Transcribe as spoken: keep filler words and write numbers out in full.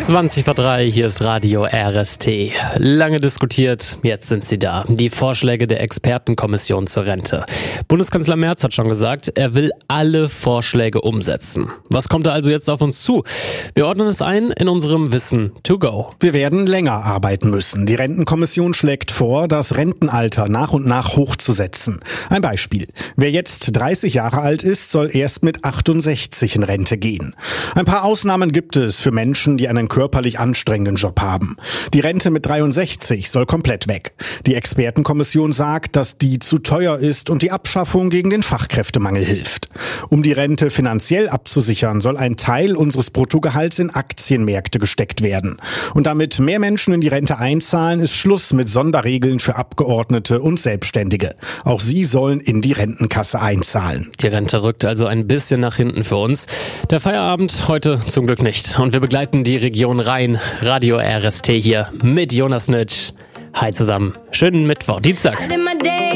zwanzig vor drei, hier ist Radio R S T. Lange diskutiert, jetzt sind sie da. Die Vorschläge der Expertenkommission zur Rente. Bundeskanzler Merz hat schon gesagt, er will alle Vorschläge umsetzen. Was kommt da also jetzt auf uns zu? Wir ordnen es ein in unserem Wissen to go. Wir werden länger arbeiten müssen. Die Rentenkommission schlägt vor, das Rentenalter nach und nach hochzusetzen. Ein Beispiel. Wer jetzt dreißig Jahre alt ist, soll erst mit achtundsechzig in Rente gehen. Ein paar Ausnahmen gibt es für Menschen, die einen körperlich anstrengenden Job haben. Die Rente mit dreiundsechzig soll komplett weg. Die Expertenkommission sagt, dass die zu teuer ist und die Abschaffung gegen den Fachkräftemangel hilft. Um die Rente finanziell abzusichern, soll ein Teil unseres Bruttogehalts in Aktienmärkte gesteckt werden. Und damit mehr Menschen in die Rente einzahlen, ist Schluss mit Sonderregeln für Abgeordnete und Selbstständige. Auch sie sollen in die Rentenkasse einzahlen. Die Rente rückt also ein bisschen nach hinten für uns. Der Feierabend heute zum Glück nicht. Und wir begleiten die Region Rhein. Radio R S T hier mit Jonas Nitsch. Hi zusammen. Schönen Mittwoch, Dienstag.